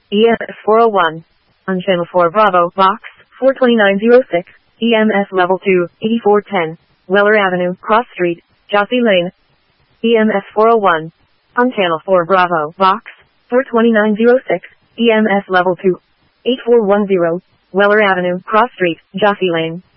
EMS 401. On channel 4 Bravo, box 42906, EMS level 2, 8410, Weller Avenue, Cross Street, Jossey Lane. EMS 401. On channel 4 Bravo, box 42906, EMS level 2, 8410, Weller Avenue, Cross Street, Jossey Lane.